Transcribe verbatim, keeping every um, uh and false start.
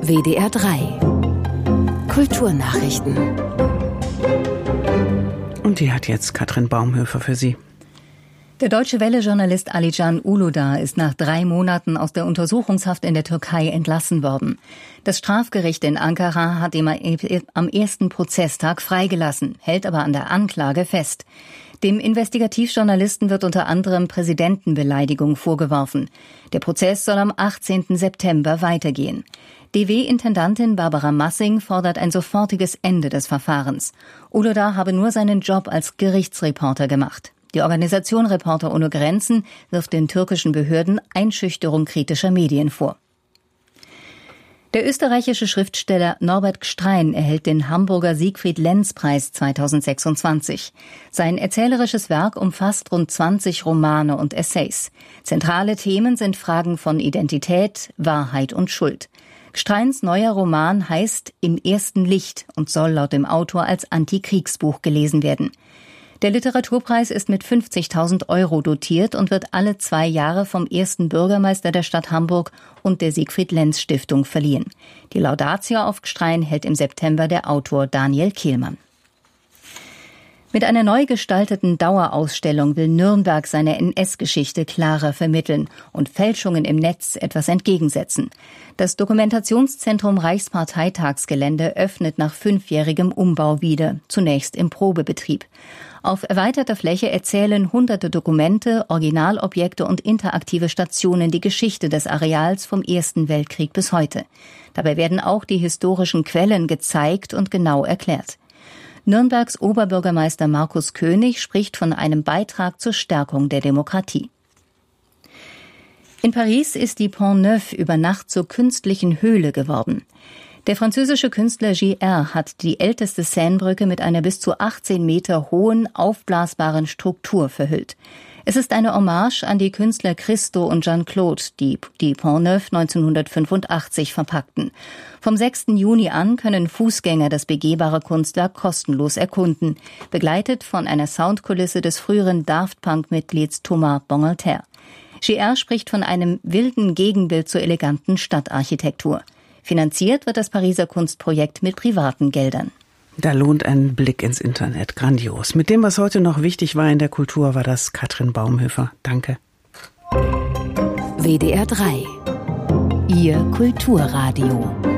W D R drei Kulturnachrichten. Und die hat jetzt Katrin Baumhöfer für Sie. Der Deutsche Welle-Journalist Alican Uludağ ist nach drei Monaten aus der Untersuchungshaft in der Türkei entlassen worden. Das Strafgericht in Ankara hat ihn am ersten Prozesstag freigelassen, hält aber an der Anklage fest. Dem Investigativjournalisten wird unter anderem Präsidentenbeleidigung vorgeworfen. Der Prozess soll am achtzehnten September weitergehen. D W-Intendantin Barbara Massing fordert ein sofortiges Ende des Verfahrens. Uludağ habe nur seinen Job als Gerichtsreporter gemacht. Die Organisation Reporter ohne Grenzen wirft den türkischen Behörden Einschüchterung kritischer Medien vor. Der österreichische Schriftsteller Norbert Gstrein erhält den Hamburger Siegfried-Lenz-Preis zweitausendsechsundzwanzig. Sein erzählerisches Werk umfasst rund zwanzig Romane und Essays. Zentrale Themen sind Fragen von Identität, Wahrheit und Schuld. Gstreins neuer Roman heißt »Im ersten Licht« und soll laut dem Autor als Antikriegsbuch gelesen werden. Der Literaturpreis ist mit fünfzigtausend Euro dotiert und wird alle zwei Jahre vom ersten Bürgermeister der Stadt Hamburg und der Siegfried-Lenz-Stiftung verliehen. Die Laudatio auf Gstrein hält im September der Autor Daniel Kehlmann. Mit einer neu gestalteten Dauerausstellung will Nürnberg seine N S-Geschichte klarer vermitteln und Fälschungen im Netz etwas entgegensetzen. Das Dokumentationszentrum Reichsparteitagsgelände öffnet nach fünfjährigem Umbau wieder, zunächst im Probebetrieb. Auf erweiterter Fläche erzählen hunderte Dokumente, Originalobjekte und interaktive Stationen die Geschichte des Areals vom Ersten Weltkrieg bis heute. Dabei werden auch die historischen Quellen gezeigt und genau erklärt. Nürnbergs Oberbürgermeister Markus König spricht von einem Beitrag zur Stärkung der Demokratie. In Paris ist die Pont Neuf über Nacht zur künstlichen Höhle geworden. Der französische Künstler J R hat die älteste Seinebrücke mit einer bis zu achtzehn Meter hohen, aufblasbaren Struktur verhüllt. Es ist eine Hommage an die Künstler Christo und Jeanne-Claude, die die Pont Neuf neunzehnhundertfünfundachtzig verpackten. Vom sechsten Juni an können Fußgänger das begehbare Kunstwerk kostenlos erkunden, begleitet von einer Soundkulisse des früheren Daft Punk-Mitglieds Thomas Bangalter. J R spricht von einem wilden Gegenbild zur eleganten Stadtarchitektur. Finanziert wird das Pariser Kunstprojekt mit privaten Geldern. Da lohnt ein Blick ins Internet. Grandios. Mit dem, was heute noch wichtig war in der Kultur, war das Katrin Baumhöfer. Danke. W D R drei Ihr Kulturradio.